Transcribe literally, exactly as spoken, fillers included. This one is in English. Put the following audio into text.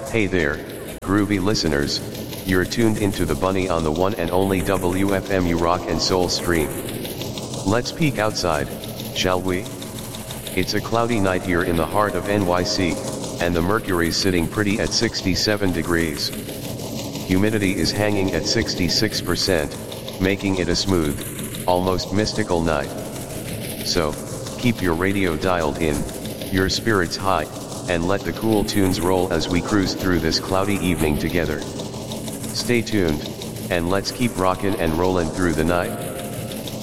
Hey there, groovy listeners, you're tuned into the Bunny on the one and only W F M U Rock and Soul stream. Let's peek outside, shall we? It's a cloudy night here in the heart of N Y C, and the mercury's sitting pretty at sixty-seven degrees. Humidity is hanging at sixty-six percent, making it a smooth, almost mystical night. So, keep your radio dialed in, your spirits high, and let the cool tunes roll as we cruise through this cloudy evening together. Stay tuned, and let's keep rockin' and rollin' through the night.